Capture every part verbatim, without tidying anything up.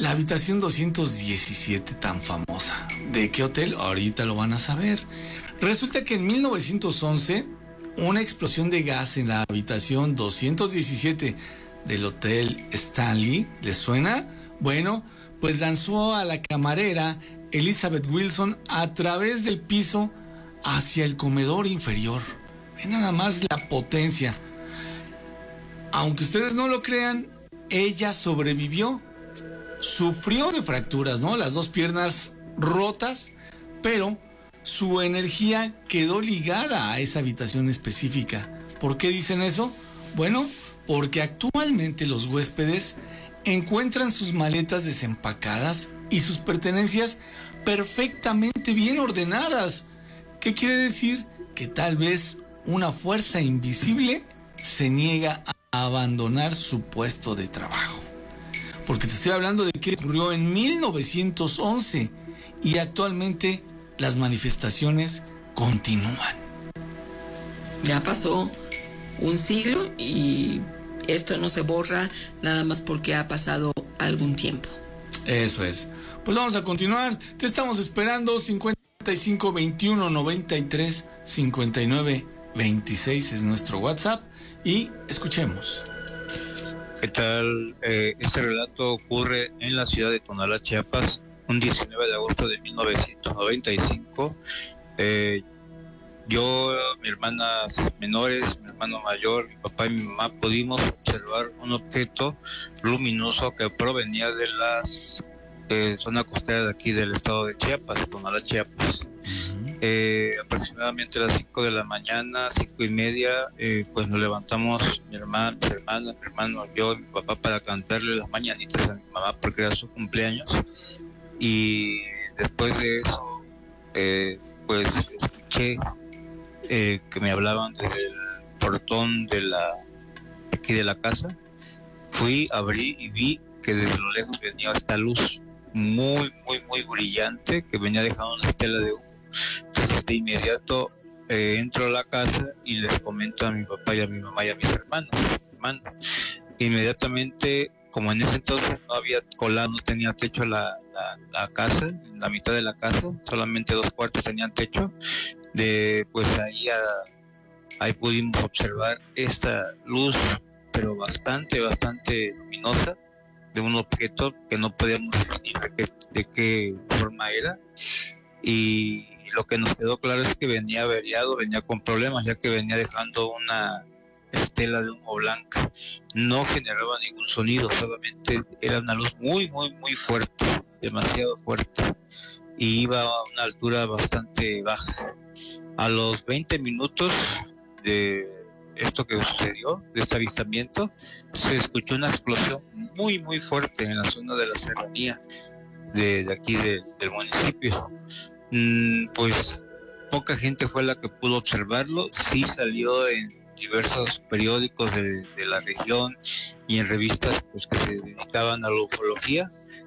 La habitación doscientos diecisiete tan famosa. ¿De qué hotel? Ahorita lo van a saber. Resulta que en mil novecientos once, una explosión de gas en la habitación doscientos diecisiete del Hotel Stanley, ¿les suena? Bueno, pues lanzó a la camarera Elizabeth Wilson a través del piso hacia el comedor inferior. Ven nada más la potencia. Aunque ustedes no lo crean, ella sobrevivió. Sufrió de fracturas, ¿no? Las dos piernas rotas, pero su energía quedó ligada a esa habitación específica. ¿Por qué dicen eso? Bueno, porque actualmente los huéspedes encuentran sus maletas desempacadas y sus pertenencias perfectamente bien ordenadas. ¿Qué quiere decir? Que tal vez una fuerza invisible se niega a abandonar su puesto de trabajo. Porque te estoy hablando de que ocurrió en mil novecientos once y actualmente las manifestaciones continúan. Ya pasó un siglo y esto no se borra nada más porque ha pasado algún tiempo. Eso es. Pues vamos a continuar. Te estamos esperando. Cincuenta y cinco veintiuno noventa y tres cincuenta y nueve veintiséis es nuestro WhatsApp y escuchemos. ¿Qué tal? Eh, este relato ocurre en la ciudad de Tonalá, Chiapas, un diecinueve de agosto de mil novecientos noventa y cinco. Eh, yo, mis hermanas menores, mi hermano mayor, mi papá y mi mamá pudimos observar un objeto luminoso que provenía de las eh, zona costera de aquí del estado de Chiapas, Tonalá, Chiapas. Eh, aproximadamente a las cinco de la mañana, cinco y media, eh, pues nos levantamos mi hermana, mis hermanas, mi hermano, yo y mi papá para cantarle las mañanitas a mi mamá porque era su cumpleaños. Y después de eso, eh, pues escuché eh, que me hablaban desde el portón de la aquí de la casa. Fui, abrí y vi que desde lo lejos venía esta luz muy, muy, muy brillante que venía dejando una estela de humo. Entonces de inmediato eh, entro a la casa y les comento a mi papá y a mi mamá y a mis hermanos, hermanos. Inmediatamente, como en ese entonces no había colado, no tenía techo la, la, la casa, en la mitad de la casa, solamente dos cuartos tenían techo, de pues ahí, a, ahí pudimos observar esta luz, pero bastante, bastante luminosa, de un objeto que no podíamos definir de qué, de qué forma era. Y lo que nos quedó claro es que venía averiado, venía con problemas, ya que venía dejando una estela de humo blanca. No generaba ningún sonido, solamente era una luz muy, muy, muy fuerte, demasiado fuerte, y iba a una altura bastante baja. A los veinte minutos de esto que sucedió, de este avistamiento, se escuchó una explosión muy, muy fuerte en la zona de la serranía de, de aquí de, del municipio. Mm, pues poca gente fue la que pudo observarlo. Sí salió en diversos periódicos de, de la región y en revistas pues que se dedicaban a la ufología.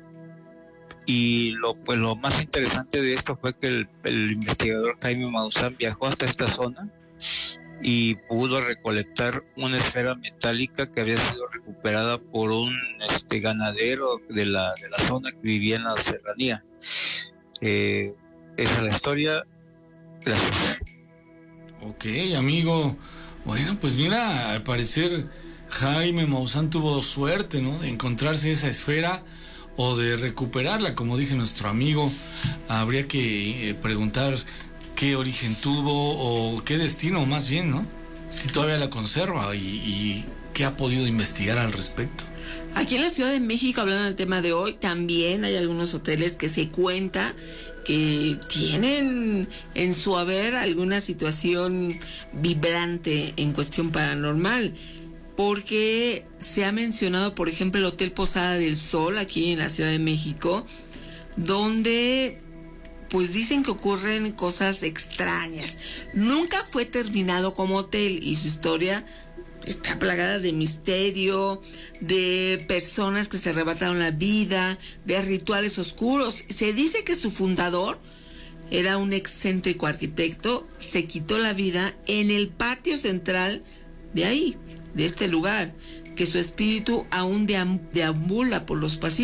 Y lo pues lo más interesante de esto fue que el, el investigador Jaime Maussan viajó hasta esta zona y pudo recolectar una esfera metálica que había sido recuperada por un este ganadero de la de la zona que vivía en la serranía. Eh, esa es la historia. Gracias. Ok, amigo. Bueno, pues mira, al parecer Jaime Maussan tuvo suerte, ¿no? De encontrarse esa esfera o de recuperarla, como dice nuestro amigo. Habría que eh, preguntar qué origen tuvo o qué destino más bien, ¿no? Si todavía la conserva y, y qué ha podido investigar al respecto. Aquí en la Ciudad de México, hablando del tema de hoy, también hay algunos hoteles que se cuenta que tienen en su haber alguna situación vibrante en cuestión paranormal, porque se ha mencionado, por ejemplo, el Hotel Posada del Sol aquí en la Ciudad de México, donde pues dicen que ocurren cosas extrañas. Nunca fue terminado como hotel y su historia está plagada de misterio, de personas que se arrebataron la vida, de rituales oscuros. Se dice que su fundador era un excéntrico arquitecto, se quitó la vida en el patio central de ahí, de este lugar, que su espíritu aún deambula por los pasillos.